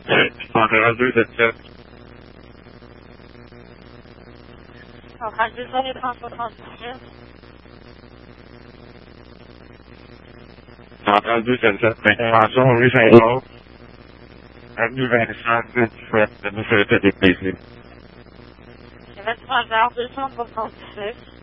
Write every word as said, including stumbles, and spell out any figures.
Montréal deux sept sept. Montréal deux cent soixante-dix-sept. Montréal deux sept sept. Intervention rue Saint-Claude. Avenue Vincent, dix-sept. Le monsieur était déplacé. Je vais te faire deux cent soixante-dix-sept.